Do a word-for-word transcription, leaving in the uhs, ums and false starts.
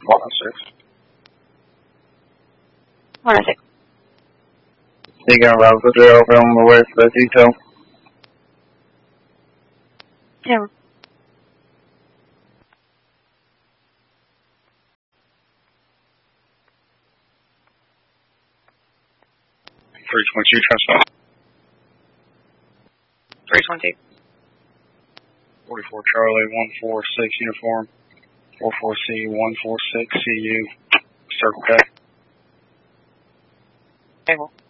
one oh six. one oh six. You got Route zero over on the way for the detail. Yeah. three twenty-two, transfer. three twenty. forty-four Charlie, one four six uniform. four four C, one four six C U. Circle K. Table.